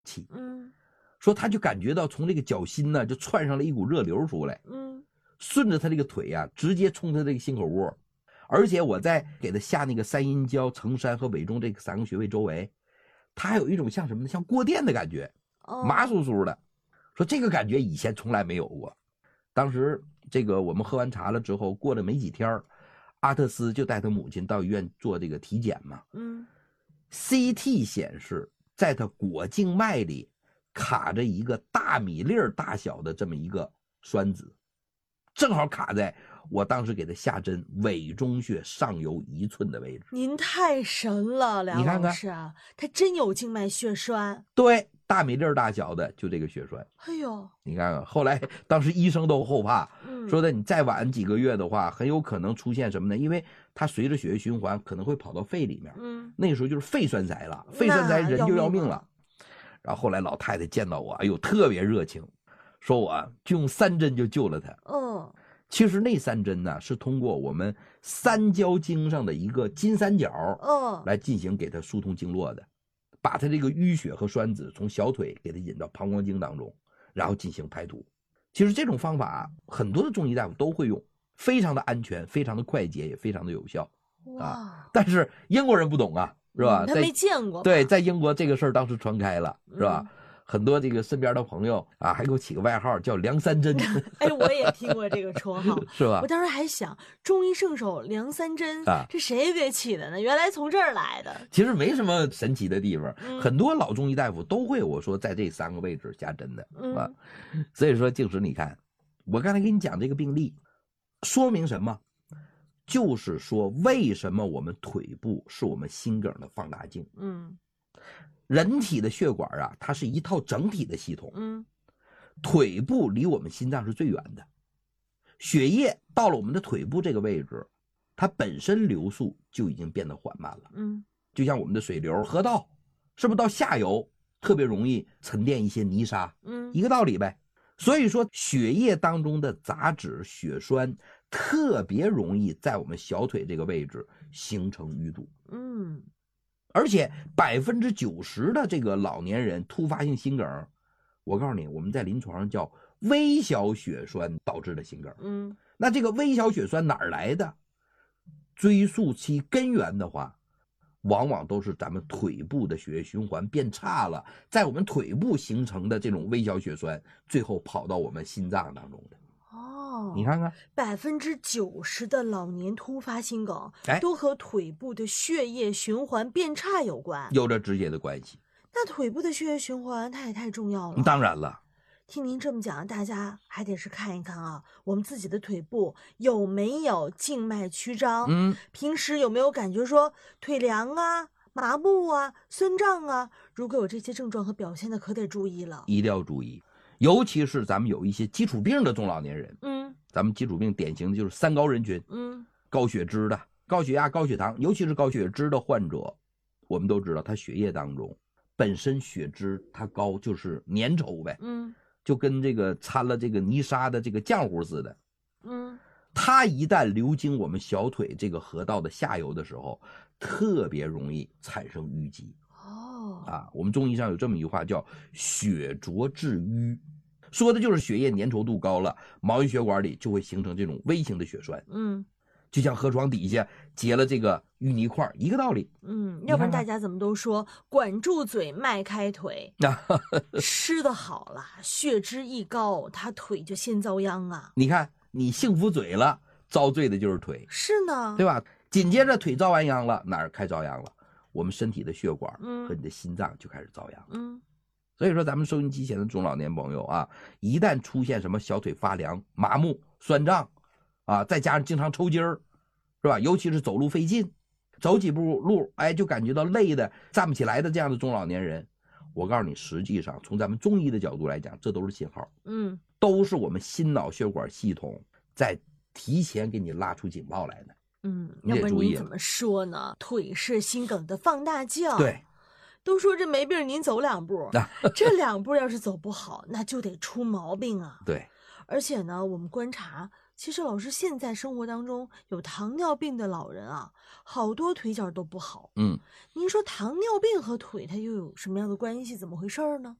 说他就感觉到从这个脚心呢就窜上了一股热流出来，顺着他这个腿啊直接冲他这个心口窝，而且我在给他下那个三阴交、承山和委中这3个穴位周围，他还有一种像什么呢？像过电的感觉，麻酥酥的。说这个感觉以前从来没有过。当时这个我们喝完茶了之后，过了没几天，阿特斯就带他母亲到医院做这个体检嘛。CT 显示，在他果静脉里卡着一个大米粒大小的这么一个栓子，正好卡在我当时给他下针委中穴上游1寸的位置。 您太神了，梁老师，你看看他真有静脉血栓。 对，大米粒大小的就这个血栓。 哎呦， 你看看，后来当时医生都后怕，说的你再晚几个月的话，很有可能出现什么呢？因为它随着血液循环可能会跑到肺里面，那个时候就是肺栓塞了，肺栓塞人就要命了。然后后来老太太见到我，哎呦，特别热情，说我就用3针就救了她。其实那3针呢，是通过我们三焦经上的一个金三角来进行给他疏通经络的，把他这个淤血和栓子从小腿给他引到膀胱经当中，然后进行排毒。其实这种方法很多的中医大夫都会用，非常的安全，非常的快捷，也非常的有效啊。但是英国人不懂啊，是吧？ 他没见过。 对，在英国这个事儿当时传开了，是吧？很多这个身边的朋友啊，还给我起个外号叫梁三针。 哎，我也听过这个绰号， 是吧？ 我当时还想，中医圣手梁三针这谁给起的呢？原来从这儿来的。 其实没什么神奇的地方，很多老中医大夫都会我说在这3个位置下针的啊。所以说，静时你看，我刚才给你讲这个病例，说明什么？就是说为什么我们腿部是我们心梗的放大镜。人体的血管啊，它是一套整体的系统。腿部离我们心脏是最远的，血液到了我们的腿部这个位置，它本身流速就已经变得缓慢了。就像我们的水流、河道，是不是到下游特别容易沉淀一些泥沙？一个道理呗。所以说，血液当中的杂质、血栓特别容易在我们小腿这个位置形成淤堵。而且90%的这个老年人突发性心梗，我告诉你，我们在临床上叫微小血栓导致的心梗。那这个微小血栓哪儿来的？追溯其根源的话，往往都是咱们腿部的血液循环变差了，在我们腿部形成的这种微小血栓，最后跑到我们心脏当中的。你看看 ，90%的老年突发心梗都和腿部的血液循环变差有关， 有着直接的关系。 那腿部的血液循环它也太重要了。 当然了， 听您这么讲，大家还得是看一看啊，我们自己的腿部有没有静脉曲张，平时有没有感觉说腿凉啊、麻木啊、酸胀啊，如果有这些症状和表现的，可得注意了， 一定要注意。尤其是咱们有一些基础病的中老年人，咱们基础病典型的就是3高人群，高血脂的、高血压、高血糖，尤其是高血脂的患者，我们都知道他血液当中本身血脂它高就是粘稠呗，就跟这个掺了这个泥沙的这个浆糊似的，它一旦流经我们小腿这个河道的下游的时候，特别容易产生淤积。我们中医上有这么一句话叫血浊致瘀，说的就是血液粘稠度高了，毛细血管里就会形成这种微型的血栓。就像河床底下结了这个淤泥块一个道理。 要不然大家怎么都说管住嘴迈开腿，吃得好了血脂一高，他腿就先遭殃啊。 你看你幸福嘴了，遭罪的就是腿。 是呢， 对吧？紧接着腿遭完殃了，哪儿开遭殃了？我们身体的血管和你的心脏就开始遭殃。所以说咱们收音机前的中老年朋友啊，一旦出现什么小腿发凉、麻木、酸胀啊，再加上经常抽筋儿，是吧？尤其是走路费劲，走几步路就感觉到累的站不起来的这样的中老年人，我告诉你，实际上从咱们中医的角度来讲，这都是信号。都是我们心脑血管系统在提前给你拉出警报来的。 要不然您怎么说呢？腿是心梗的放大镜。 对， 都说这没病您走2步，这2步要是走不好，那就得出毛病啊。 对， 而且呢，我们观察其实老师现在生活当中有糖尿病的老人啊，好多腿脚都不好。您说糖尿病和腿它又有什么样的关系？怎么回事呢？